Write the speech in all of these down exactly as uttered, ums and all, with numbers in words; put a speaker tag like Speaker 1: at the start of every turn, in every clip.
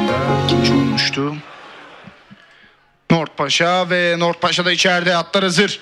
Speaker 1: arasında ikinci olmuştu. Nordpaşa ve Nordpaşa da içeride, atlar hazır.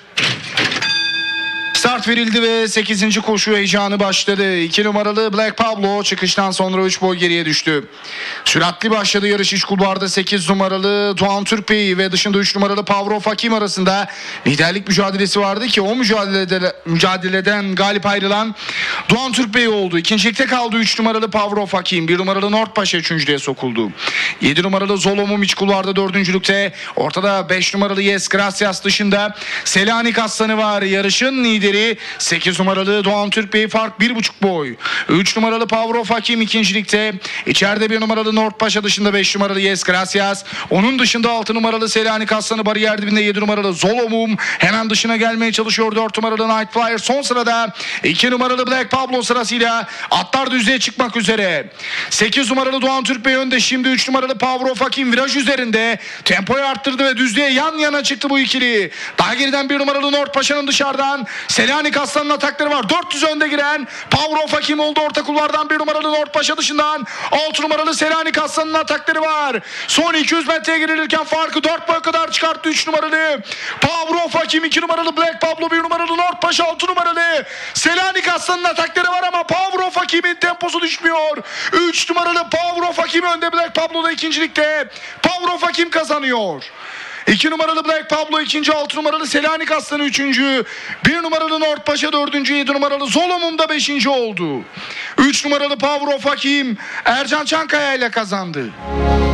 Speaker 1: Start verildi ve sekizinci koşu heyecanı başladı. iki numaralı Black Pablo çıkıştan sonra üç boy geriye düştü. Süratli başladı yarış iç kulvarda. sekiz numaralı Doğan Türkbey ve dışında üç numaralı Power of Hakim arasında liderlik mücadelesi vardı ki o mücadelede, mücadeleden galip ayrılan Doğan Türkbey oldu. İkincilikte kaldı üç numaralı Power of Hakim. bir numaralı Nordpaşa üçüncülüğe sokuldu. yedi numaralı Zolomum iç kulvarda dördüncülükte. Ortada beş numaralı Yes Gracias dışında Selanik Aslanı var. Yarışın lideri sekiz numaralı Doğan Türkbey, fark bir buçuk boy. üç numaralı Power of Hakim ikincilikte. İçeride bir numaralı Nordpaşa dışında beş numaralı Yes Gracias. Onun dışında altı numaralı Selanik Aslanı bariyer dibinde. yedi numaralı Zolomum hemen dışına gelmeye çalışıyor. dört numaralı Night Flyer son sırada. iki numaralı Black Pablo sırasıyla atlar düzlüğe çıkmak üzere. sekiz numaralı Doğan Türkbey önde. Şimdi üç numaralı Power of Hakim viraj üzerinde. Tempoyu arttırdı ve düzlüğe yan yana çıktı bu ikili. Daha geriden bir numaralı Nordpaşa'nın dışarıdan Selanik Aslan'ın atakları var. dört yüz önde giren Power of Hakim oldu orta kulvardan. bir numaralı Nordpaşa dışından altı numaralı Selanik Aslan'ın atakları var. Son iki yüz metreye girilirken farkı dört boy kadar çıkarttı üç numaralı Power of Hakim. iki numaralı Black Pablo, bir numaralı Nordpaşa, altı numaralı Selanik Aslan'ın atakları var ama Power of Hakim'in temposu düşmüyor. üç numaralı Power of Hakim önde, Black Pablo da ikincilikte. Power of Hakim kazanıyor. iki numaralı Black Pablo ikinci, altı numaralı Selanik Aslanı üçüncü, bir numaralı Nordpaşa dördüncü, yedi numaralı Zolomum da beşinci oldu. üç numaralı Power of Hakim Ercan Çankaya ile kazandı.